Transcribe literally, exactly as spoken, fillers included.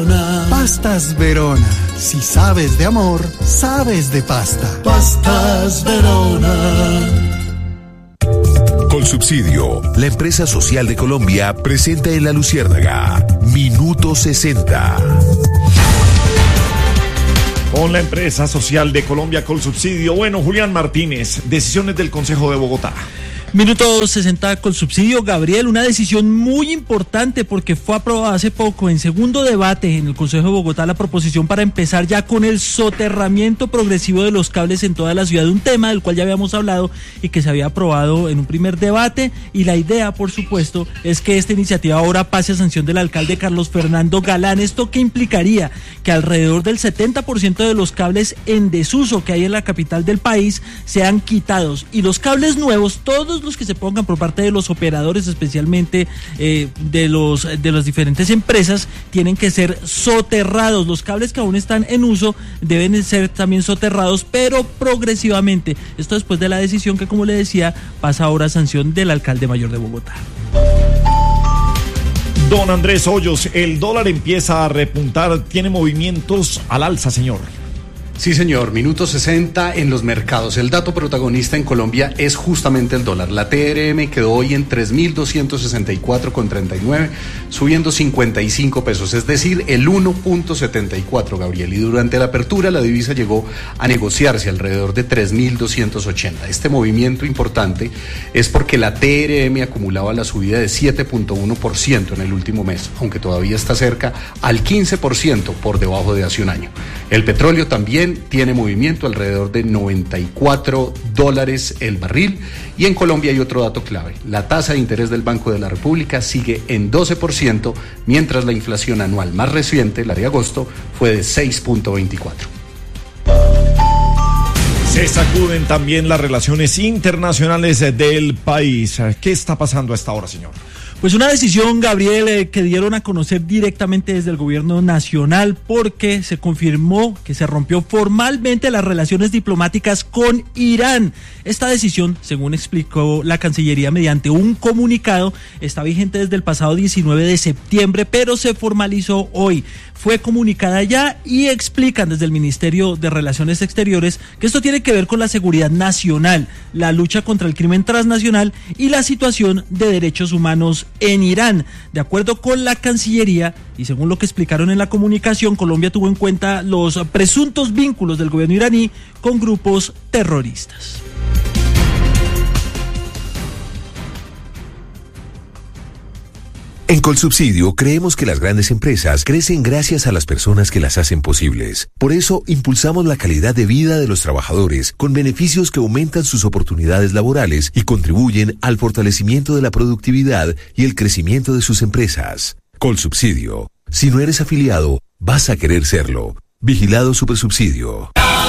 Pastas Verona. Si sabes de amor, sabes de pasta. Pastas Verona. Colsubsidio, la empresa social de Colombia, presenta en La Luciérnaga Minuto sesenta. Con la empresa social de Colombia, Colsubsidio. Bueno, Julián Martínez, decisiones del Consejo de Bogotá. Minuto sesenta con subsidio. Gabriel, una decisión muy importante porque fue aprobada hace poco en segundo debate en el Consejo de Bogotá la proposición para empezar ya con el soterramiento progresivo de los cables en toda la ciudad, un tema del cual ya habíamos hablado y que se había aprobado en un primer debate, y la idea, por supuesto, es que esta iniciativa ahora pase a sanción del alcalde Carlos Fernando Galán. ¿Esto qué implicaría? Que alrededor del setenta por ciento de los cables en desuso que hay en la capital del país sean quitados, y los cables nuevos, todos los que se pongan por parte de los operadores, especialmente eh, de los de las diferentes empresas, tienen que ser soterrados. Los cables que aún están en uso deben ser también soterrados, pero progresivamente. Esto después de la decisión que, como le decía, pasa ahora a sanción del alcalde mayor de Bogotá. Don Andrés Hoyos, el dólar empieza a repuntar, tiene movimientos al alza, señor. Sí, señor, minuto sesenta en los mercados. El dato protagonista en Colombia es justamente el dólar. La T R M quedó hoy en tres mil doscientos sesenta y cuatro con treinta y nueve, subiendo cincuenta y cinco pesos, es decir, el uno punto setenta y cuatro, Gabriel. Y durante la apertura la divisa llegó a negociarse alrededor de tres mil doscientos ochenta. Este movimiento importante es porque la T R M acumulaba la subida de siete punto uno por ciento en el último mes, aunque todavía está cerca al quince por ciento por debajo de hace un año. El petróleo también tiene movimiento alrededor de noventa y cuatro dólares el barril. Y en Colombia hay otro dato clave: la tasa de interés del Banco de la República sigue en doce por ciento, mientras la inflación anual más reciente, la de agosto, fue de seis punto veinticuatro. Se sacuden también las relaciones internacionales del país. ¿Qué está pasando a esta hora, señor? Pues una decisión, Gabriel, eh, que dieron a conocer directamente desde el gobierno nacional, porque se confirmó que se rompió formalmente las relaciones diplomáticas con Irán. Esta decisión, según explicó la Cancillería mediante un comunicado, está vigente desde el pasado diecinueve de septiembre, pero se formalizó hoy. Fue comunicada ya y explican desde el Ministerio de Relaciones Exteriores que esto tiene que ver con la seguridad nacional, la lucha contra el crimen transnacional y la situación de derechos humanos en Irán. De acuerdo con la Cancillería y según lo que explicaron en la comunicación, Colombia tuvo en cuenta los presuntos vínculos del gobierno iraní con grupos terroristas. En Colsubsidio creemos que las grandes empresas crecen gracias a las personas que las hacen posibles. Por eso impulsamos la calidad de vida de los trabajadores con beneficios que aumentan sus oportunidades laborales y contribuyen al fortalecimiento de la productividad y el crecimiento de sus empresas. Colsubsidio. Si no eres afiliado, vas a querer serlo. Vigilado Supersubsidio.